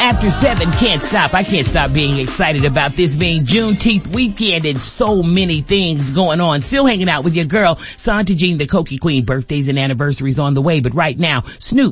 After 7, can't stop. I can't stop being excited about this being Juneteenth weekend and so many things going on. Still hanging out with your girl, Santa Jean, the Cokie Queen. Birthdays and anniversaries on the way. But right now, Snoop